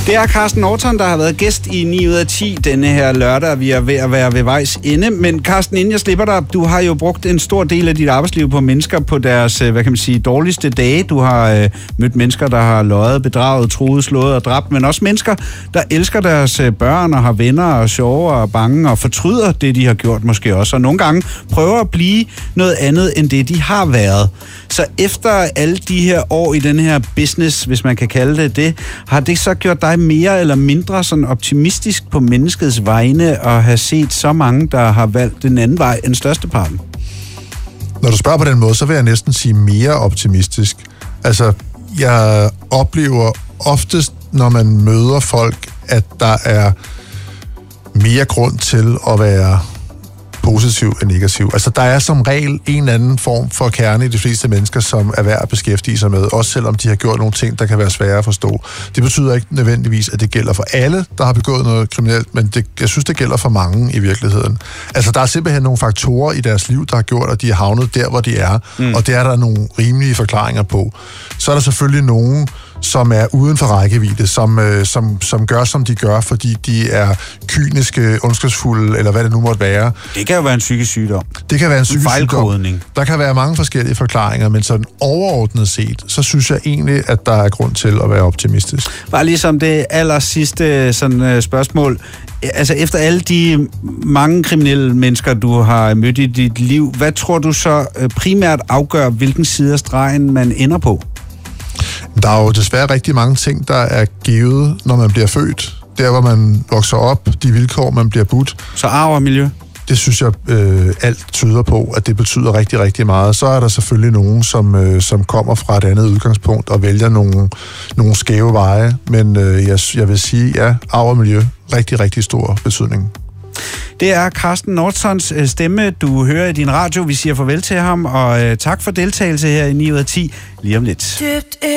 Det er Carsten Norton, der har været gæst i 9 ud af 10 denne her lørdag. Vi er ved at være ved vejs ende. Men Carsten, inden jeg slipper dig, du har jo brugt en stor del af dit arbejdsliv på mennesker på deres, dårligste dage. Du har mødt mennesker, der har løjet, bedraget, truet, slået og dræbt, men også mennesker, der elsker deres børn og har venner og sjove og bange og fortryder det, de har gjort måske også. Og nogle gange prøver at blive noget andet end det, de har været. Så efter alle de her år i den her business, hvis man kan kalde det, har det så gjort dig mere eller mindre sådan optimistisk på menneskets vegne at have set så mange, der har valgt den anden vej end størsteparten? Når du spørger på den måde, så vil jeg næsten sige mere optimistisk. Altså, jeg oplever oftest, når man møder folk, at der er mere grund til at være positiv end negativ. Altså, der er som regel en eller anden form for kerne i de fleste mennesker, som er værd at beskæftige sig med, også selvom de har gjort nogle ting, der kan være svære at forstå. Det betyder ikke nødvendigvis, at det gælder for alle, der har begået noget kriminelt, men jeg synes, det gælder for mange i virkeligheden. Altså, der er simpelthen nogle faktorer i deres liv, der har gjort, at de er havnet der, hvor de er, og det er der nogle rimelige forklaringer på. Så er der selvfølgelig nogen, som er uden for rækkevidde, som gør, som de gør, fordi de er kyniske, ondskabsfulde, eller hvad det nu måtte være. Det kan jo være en psykisk sygdom. Det kan være en psykisk fejlkodning. Der kan være mange forskellige forklaringer, men sådan overordnet set, så synes jeg egentlig, at der er grund til at være optimistisk. Bare ligesom det aller sidste spørgsmål. Altså efter alle de mange kriminelle mennesker, du har mødt i dit liv, hvad tror du så primært afgør, hvilken side af stregen man ender på? Der er jo desværre rigtig mange ting, der er givet, når man bliver født. Der, hvor man vokser op, de vilkår, man bliver budt. Så arv og miljø? Det synes jeg alt tyder på, at det betyder rigtig, rigtig meget. Så er der selvfølgelig nogen, som kommer fra et andet udgangspunkt og vælger nogle skæve veje. Men jeg vil sige, ja, arv og miljø, rigtig, rigtig stor betydning. Det er Carsten Nortons stemme, du hører i din radio. Vi siger farvel til ham, og tak for deltagelse her i 9 ud af 10 lige om lidt.